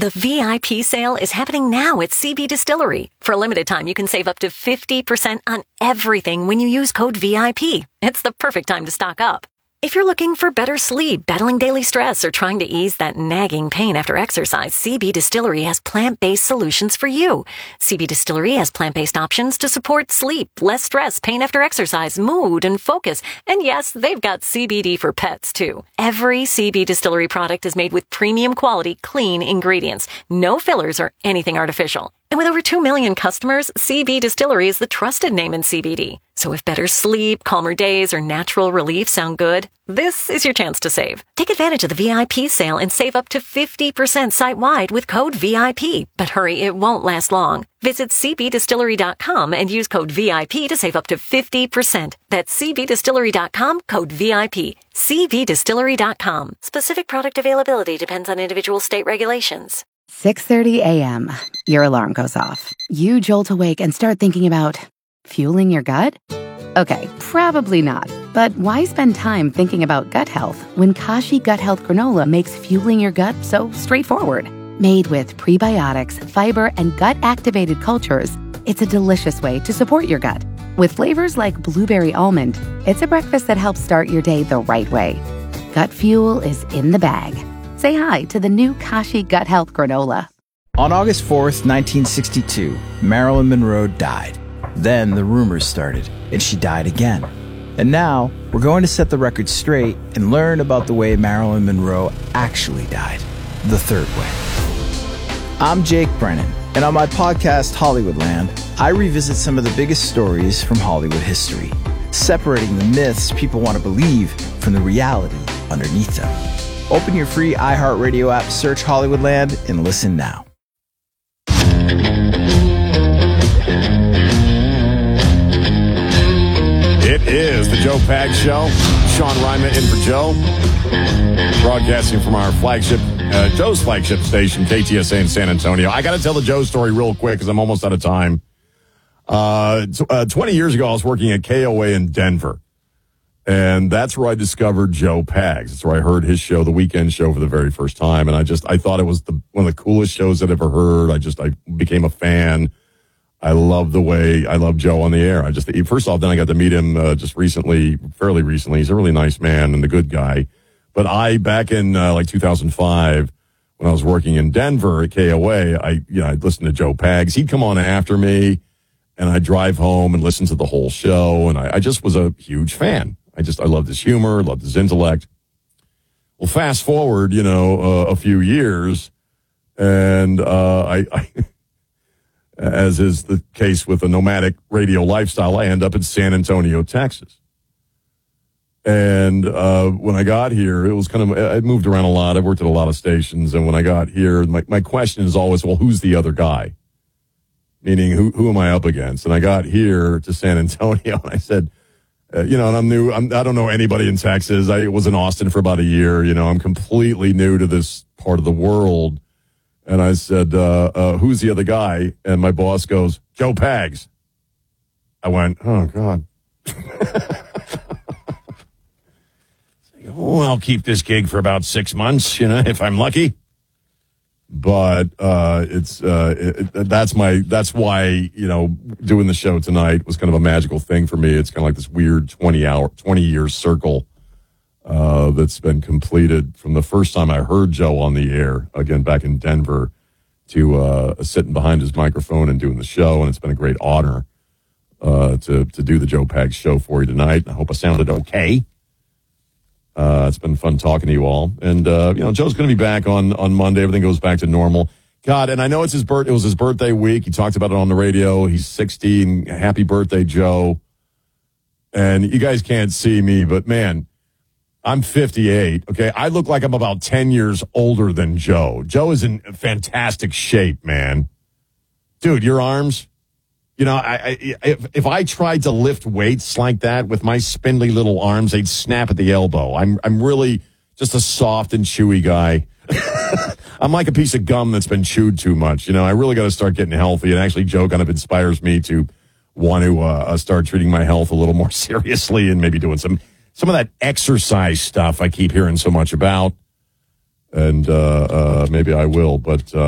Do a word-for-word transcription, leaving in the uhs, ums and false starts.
The V I P sale is happening now at C B Distillery. For a limited time, you can save up to fifty percent on everything when you use code V I P. It's the perfect time to stock up. If you're looking for better sleep, battling daily stress, or trying to ease that nagging pain after exercise, C B Distillery has plant-based solutions for you. C B Distillery has plant-based options to support sleep, less stress, pain after exercise, mood, and focus. And yes, they've got C B D for pets, too. Every C B Distillery product is made with premium quality, clean ingredients. No fillers or anything artificial. And with over two million customers, C B Distillery is the trusted name in C B D. So if better sleep, calmer days, or natural relief sound good, this is your chance to save. Take advantage of the V I P sale and save up to fifty percent site-wide with code V I P. But hurry, it won't last long. Visit C B distillery dot com and use code V I P to save up to fifty percent. That's C B distillery dot com, code V I P. C B distillery dot com. Specific product availability depends on individual state regulations. six thirty a.m. Your alarm goes off. You jolt awake and start thinking about fueling your gut? Okay, probably not. But why spend time thinking about gut health when Kashi Gut Health Granola makes fueling your gut so straightforward? Made with prebiotics, fiber, and gut-activated cultures, it's a delicious way to support your gut. With flavors like blueberry almond, it's a breakfast that helps start your day the right way. Gut fuel is in the bag. Say hi to the new Kashi Gut Health Granola. On August fourth, nineteen sixty-two, Marilyn Monroe died. Then the rumors started, and she died again. And now, we're going to set the record straight and learn about the way Marilyn Monroe actually died, the third way. I'm Jake Brennan, and on my podcast, Hollywoodland, I revisit some of the biggest stories from Hollywood history, separating the myths people want to believe from the reality underneath them. Open your free iHeartRadio app, search Hollywoodland, and listen now. It is the Joe Pags Show. Sean Ryman in for Joe. Broadcasting from our flagship, uh, Joe's flagship station, K T S A in San Antonio. I got to tell the Joe story real quick because I'm almost out of time. Uh, t- uh, twenty years ago, I was working at K O A in Denver. And that's where I discovered Joe Pags. That's where I heard his show, the weekend show, for the very first time. And I just, I thought it was the, one of the coolest shows I'd ever heard. I just, I became a fan. I love the way, I love Joe on the air. I just, first off, then I got to meet him uh, just recently, fairly recently. He's a really nice man and a good guy. But I, back in uh, like two thousand five, when I was working in Denver at K O A, I, you know, I'd listen to Joe Pags. He'd come on after me, and I'd drive home and listen to the whole show. And I, I just was a huge fan. I just, I loved his humor, loved his intellect. Well, fast forward, you know, uh, a few years, and uh, I, I as is the case with a nomadic radio lifestyle, I end up in San Antonio, Texas. And uh, when I got here, it was kind of, I moved around a lot. I worked at a lot of stations. And when I got here, my, my question is always, well, who's the other guy? Meaning, who, who am I up against? And I got here to San Antonio, and I said, uh, you know, and I'm new. I'm, I don't know anybody in Texas. I was in Austin for about a year. You know, I'm completely new to this part of the world. And I said, uh, uh, who's the other guy? And my boss goes, Joe Pags. I went, oh, God. Well, I'll keep this gig for about six months, you know, if I'm lucky. But uh, it's uh, it, it, that's my that's why, you know, doing the show tonight was kind of a magical thing for me. It's kind of like this weird twenty hour, twenty year circle uh, that's been completed from the first time I heard Joe on the air, again, back in Denver, to uh, sitting behind his microphone and doing the show. And it's been a great honor uh, to, to do the Joe Pags show for you tonight. I hope I sounded okay. Uh, it's been fun talking to you all. And, uh, you know, Joe's going to be back on, on Monday. Everything goes back to normal. God, and I know it's his birth. It was his birthday week. He talked about it on the radio. He's sixty, and happy birthday, Joe. And you guys can't see me, but man, I'm fifty-eight. Okay. I look like I'm about ten years older than Joe. Joe is in fantastic shape, man. Dude, your arms. You know, I, I, if, if I tried to lift weights like that with my spindly little arms, they'd snap at the elbow. I'm I'm really just a soft and chewy guy. I'm like a piece of gum that's been chewed too much. You know, I really got to start getting healthy. And actually, Joe kind of inspires me to want to uh, start treating my health a little more seriously and maybe doing some some of that exercise stuff I keep hearing so much about. And uh, uh, maybe I will, but... Uh,